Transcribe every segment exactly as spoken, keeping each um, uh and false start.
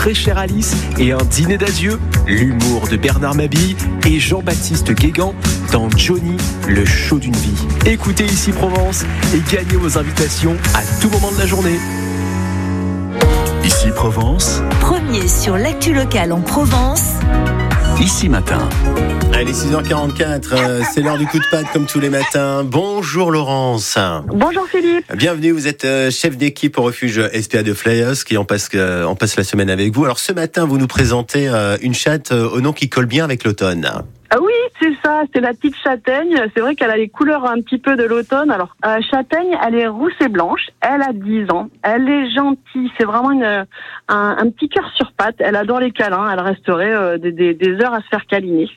très chère Alice et un dîner d'adieu, l'humour de Bernard Mabille et Jean-Baptiste Guégan dans Johnny, le show d'une vie. Écoutez Ici Provence et gagnez vos invitations à tout moment de la journée. Ici Provence, Premier sur l'actu locale en Provence. Ici Matin. Allez, six heures quarante-quatre, euh, c'est l'heure du coup de patte comme tous les matins. Bonjour Laurence. Bonjour Philippe. Bienvenue, vous êtes euh, chef d'équipe au refuge S P A de Flyos qui en passe, euh, en passe la semaine avec vous. Alors ce matin, vous nous présentez euh, une chatte euh, au nom qui colle bien avec l'automne. Ah oui, c'est ça, c'est la petite châtaigne. C'est vrai qu'elle a les couleurs un petit peu de l'automne. Alors, euh, châtaigne, elle est rousse et blanche. Elle a dix ans. Elle est gentille. C'est vraiment une, un, un petit cœur sur pattes. Elle adore les câlins. Elle resterait euh, des, des, des heures à se faire câliner.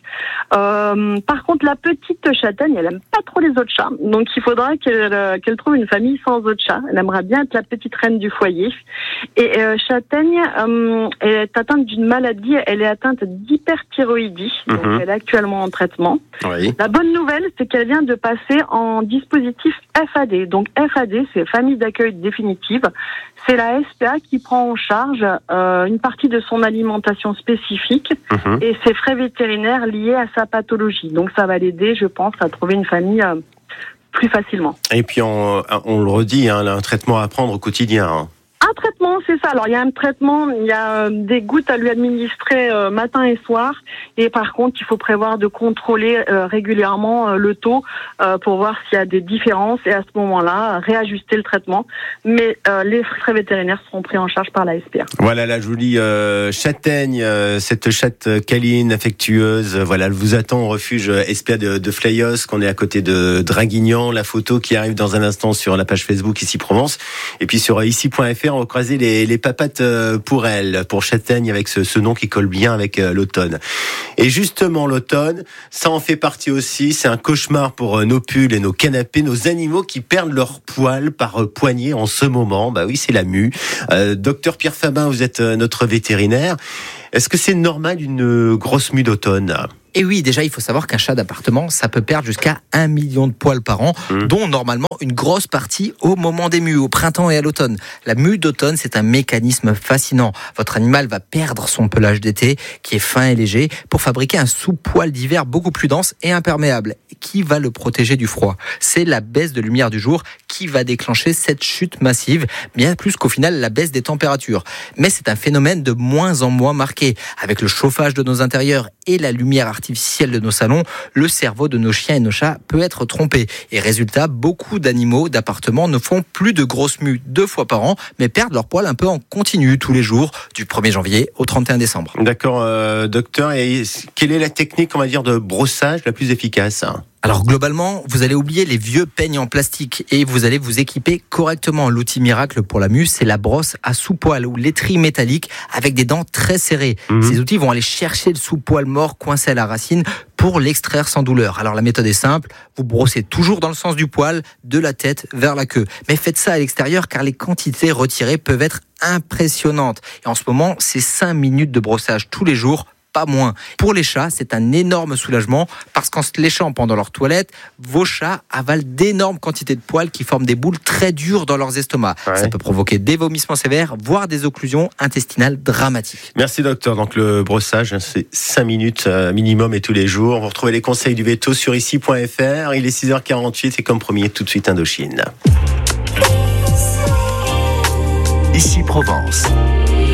Euh, par contre, la petite châtaigne, elle aime pas trop les autres chats. Donc, il faudra qu'elle, euh, qu'elle trouve une famille sans autres chats. Elle aimerait bien être la petite reine du foyer. Et euh, châtaigne, euh, elle est atteinte d'une maladie. Elle est atteinte d'hyperthyroïdie. Mm-hmm. Donc, elle est actuellement en traitement. Oui. La bonne nouvelle, c'est qu'elle vient de passer en dispositif F A D. Donc F A D, c'est Famille d'accueil définitive. C'est la S P A qui prend en charge euh, une partie de son alimentation spécifique Mm-hmm. et ses frais vétérinaires liés à sa pathologie. Donc ça va l'aider, je pense, à trouver une famille euh, plus facilement. Et puis on, on le redit, hein, un traitement à prendre au quotidien. Hein. Un traitement, c'est ça. Alors, il y a un traitement, il y a euh, des gouttes à lui administrer euh, matin et soir. Et par contre, il faut prévoir de contrôler euh, régulièrement euh, le taux euh, pour voir s'il y a des différences et à ce moment-là, réajuster le traitement. Mais euh, les frais vétérinaires seront pris en charge par la S P A. Voilà la jolie euh, châtaigne, euh, cette chatte câline, affectueuse. Voilà, elle vous attend au refuge S P A de, de Flyos, qu'on est à côté de Draguignan. La photo qui arrive dans un instant sur la page Facebook Ici Provence. Et puis sur ici point F R, on va croiser les, les papates pour elle, pour châtaigne, avec ce, ce nom qui colle bien avec euh, l'automne. Et justement, l'automne, ça en fait partie aussi. C'est un cauchemar pour euh, nos pulls et nos canapés, nos animaux qui perdent leur poil par euh, poignée en ce moment. Bah oui, c'est la mue. Euh, docteur Pierre Fabin, vous êtes euh, notre vétérinaire. Est-ce que c'est normal une grosse mue d'automne ? Et oui, déjà, il faut savoir qu'un chat d'appartement, ça peut perdre jusqu'à un million de poils par an, mmh. dont normalement une grosse partie au moment des mues, au printemps et à l'automne. La mue d'automne, c'est un mécanisme fascinant. Votre animal va perdre son pelage d'été, qui est fin et léger, pour fabriquer un sous-poil d'hiver beaucoup plus dense et imperméable, qui va le protéger du froid. C'est la baisse de lumière du jour qui va déclencher cette chute massive, bien plus qu'au final la baisse des températures. Mais c'est un phénomène de moins en moins marqué. Avec le chauffage de nos intérieurs et la lumière artificielle de nos salons, le cerveau de nos chiens et nos chats peut être trompé. Et résultat, beaucoup d'animaux d'appartement ne font plus de grosses mues deux fois par an, mais perdent leur poil un peu en continu tous les jours, du premier janvier au trente et un décembre. D'accord, euh, docteur. Et quelle est la technique, on va dire, de brossage la plus efficace ? Alors globalement, vous allez oublier les vieux peignes en plastique et vous allez vous équiper correctement. L'outil miracle pour la mue, c'est la brosse à sous-poil ou l'étrie métallique avec des dents très serrées. Mmh. Ces outils vont aller chercher le sous-poil mort coincé à la racine pour l'extraire sans douleur. Alors la méthode est simple, vous brossez toujours dans le sens du poil, de la tête vers la queue. Mais faites ça à l'extérieur car les quantités retirées peuvent être impressionnantes. Et en ce moment, c'est cinq minutes de brossage tous les jours, pas moins. Pour les chats, c'est un énorme soulagement parce qu'en se léchant pendant leur toilette, vos chats avalent d'énormes quantités de poils qui forment des boules très dures dans leurs estomacs. Ouais. Ça peut provoquer des vomissements sévères, voire des occlusions intestinales dramatiques. Merci docteur. Donc le brossage, c'est cinq minutes minimum et tous les jours. Vous retrouvez les conseils du veto sur ici point F R. Il est six heures quarante-huit et comme promis, tout de suite Indochine. Ici Provence.